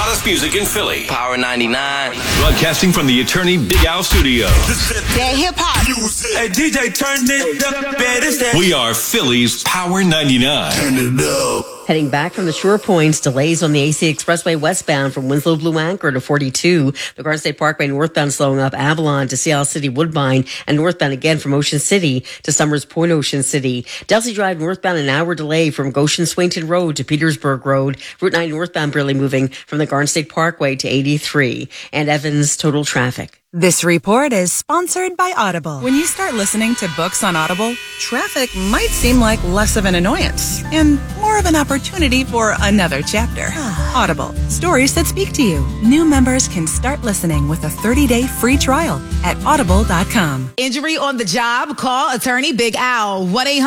hottest music in Philly. Power 99. Broadcasting from the Attorney Big Al Studio. That hip-hop. Hey, DJ, turn it up. We are Philly's Power 99. Turn it up. Heading back from the Shore Points, delays on the AC Expressway westbound from Winslow Blue Anchor to 42. The Garden State Parkway northbound slowing up Avalon to Seattle City Woodbine, and northbound again from Ocean City to Summers Point Ocean City. Delsey Drive northbound an hour delay from Goshen Swington Road to Petersburg Road. Route 9 northbound barely moving from the Garden State Parkway to 83. And Evans total traffic. This report is sponsored by Audible. When you start listening to books on Audible, traffic might seem like less of an annoyance and more of an opportunity for another chapter. Audible, stories that speak to you. New members can start listening with a 30-day free trial at audible.com. Injury on the job? Call Attorney Big Al.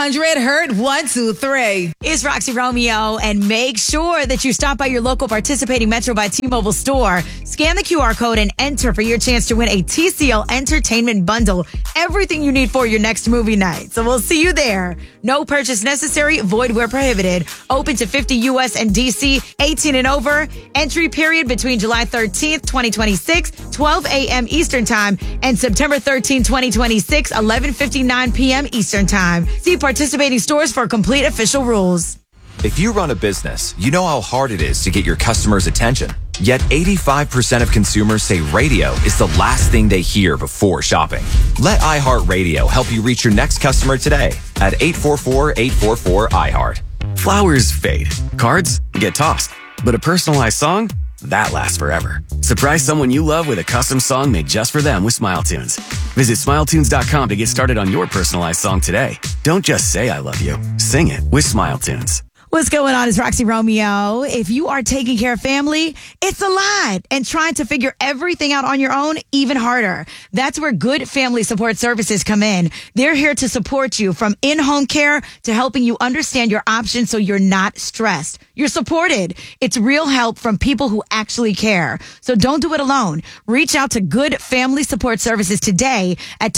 1-800-HURT-123. It's Roxy Romeo, and make sure that you stop by your local participating Metro by T-Mobile store. Scan the QR code and enter for your chance to win a TCL Entertainment Bundle. Everything you need for your next movie night. So we'll see you there. No purchase necessary. Void where prohibited. Open to 50 U.S. and D.C. 18 and over. Entry period between July 13th, 2026, 12 a.m. Eastern Time, and September 13, 2026, 11:59 p.m. Eastern Time. See participating stores for complete official rules. If you run a business, you know how hard it is to get your customers' attention. Yet 85% of consumers say radio is the last thing they hear before shopping. Let iHeartRadio help you reach your next customer today at 844-844-iHeart. Flowers fade. Cards get tossed. But a personalized song? That lasts forever. Surprise someone you love with a custom song made just for them with SmileTunes. Visit SmileTunes.com to get started on your personalized song today. Don't just say I love you. Sing it with SmileTunes. What's going on? It's Roxy Romeo. If you are taking care of family, it's a lot. And trying to figure everything out on your own, even harder. That's where Good Family Support Services come in. They're here to support you from in-home care to helping you understand your options so you're not stressed. You're supported. It's real help from people who actually care. So don't do it alone. Reach out to Good Family Support Services today at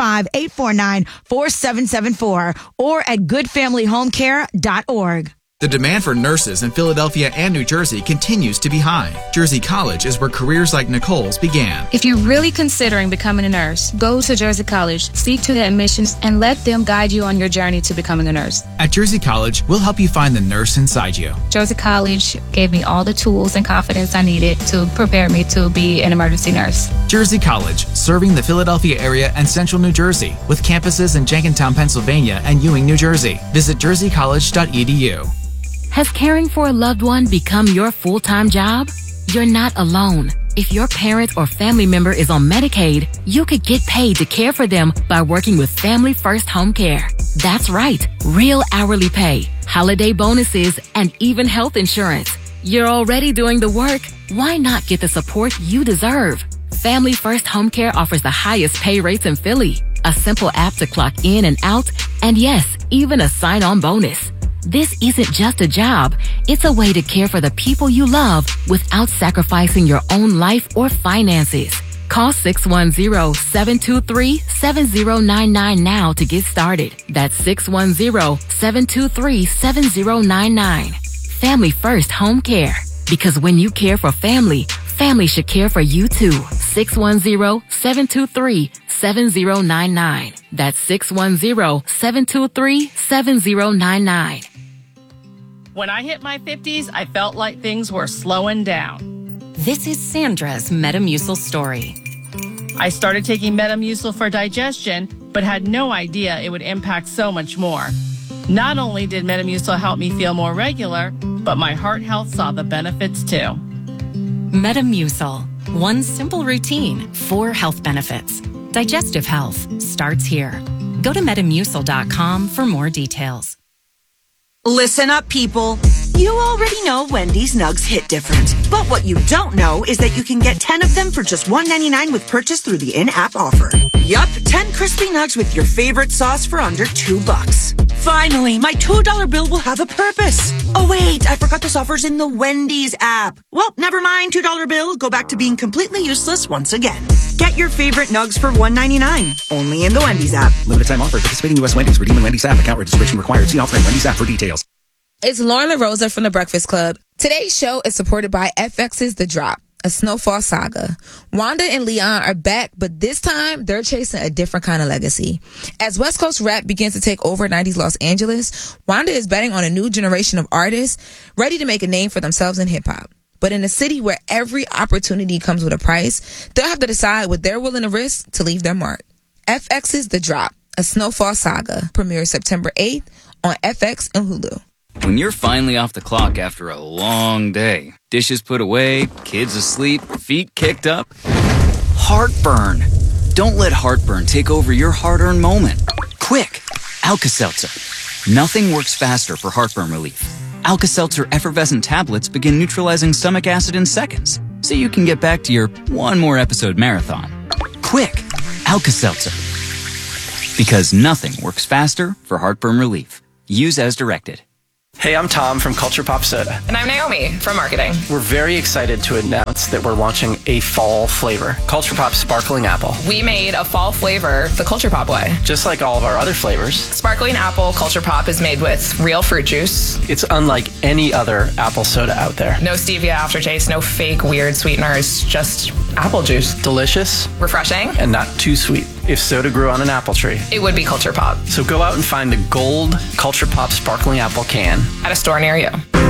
215-849-4774 or at goodfamilyhomecare.org. The demand for nurses in Philadelphia and New Jersey continues to be high. Jersey College is where careers like Nicole's began. If you're really considering becoming a nurse, go to Jersey College, speak to the admissions, and let them guide you on your journey to becoming a nurse. At Jersey College, we'll help you find the nurse inside you. Jersey College gave me all the tools and confidence I needed to prepare me to be an emergency nurse. Jersey College, serving the Philadelphia area and central New Jersey, with campuses in Jenkintown, Pennsylvania, and Ewing, New Jersey. Visit jerseycollege.edu. Has caring for a loved one become your full-time job? You're not alone. If your parent or family member is on Medicaid, you could get paid to care for them by working with Family First Home Care. That's right, real hourly pay, holiday bonuses, and even health insurance. You're already doing the work. Why not get the support you deserve? Family First Home Care offers the highest pay rates in Philly, a simple app to clock in and out, and yes, even a sign-on bonus. This isn't just a job. It's a way to care for the people you love without sacrificing your own life or finances. Call 610-723-7099 now to get started. That's 610-723-7099. Family First Home Care. Because when you care for family, family should care for you too. 610-723-7099. That's 610-723-7099. When I hit my 50s, I felt like things were slowing down. This is Sandra's Metamucil story. I started taking Metamucil for digestion, but had no idea it would impact so much more. Not only did Metamucil help me feel more regular, but my heart health saw the benefits too. Metamucil. One simple routine, 4 health benefits. Digestive health starts here. Go to Metamucil.com for more details. Listen up, people. You already know Wendy's nugs hit different. But what you don't know is that you can get 10 of them for just $1.99 with purchase through the in-app offer. Yup, 10 crispy nugs with your favorite sauce for under $2. Finally, my $2 bill will have a purpose. Oh wait, I forgot this offer's in the Wendy's app. Well, never mind, $2 bill. Go back to being completely useless once again. Get your favorite nugs for $1.99. Only in the Wendy's app. Limited time offer. Participating U.S. Wendy's. Redeem in Wendy's app. Account registration required. See offering Wendy's app for details. It's Lauren LaRosa from The Breakfast Club. Today's show is supported by FX's The Drop, a snowfall saga. Wanda and Leon are back, but this time they're chasing a different kind of legacy. As West Coast rap begins to take over 90s Los Angeles, Wanda is betting on a new generation of artists ready to make a name for themselves in hip-hop. But in a city where every opportunity comes with a price, they'll have to decide what they're willing to risk to leave their mark. FX's The Drop, a snowfall saga, premieres September 8th on FX and Hulu. When you're finally off the clock after a long day, dishes put away, kids asleep, feet kicked up, heartburn. Don't let heartburn take over your hard-earned moment. Quick, Alka-Seltzer. Nothing works faster for heartburn relief. Alka-Seltzer effervescent tablets begin neutralizing stomach acid in seconds, so you can get back to your one more episode marathon. Quick, Alka-Seltzer. Because nothing works faster for heartburn relief. Use as directed. Hey, I'm Tom from Culture Pop Soda. And I'm Naomi from marketing. We're very excited to announce that we're launching a fall flavor, Culture Pop Sparkling Apple. We made a fall flavor the Culture Pop way. Just like all of our other flavors. Sparkling Apple Culture Pop is made with real fruit juice. It's unlike any other apple soda out there. No stevia aftertaste, no fake weird sweeteners, just apple juice. Delicious. Refreshing. And not too sweet. If soda grew on an apple tree, it would be Culture Pop. So go out and find the gold Culture Pop Sparkling Apple can at a store near you.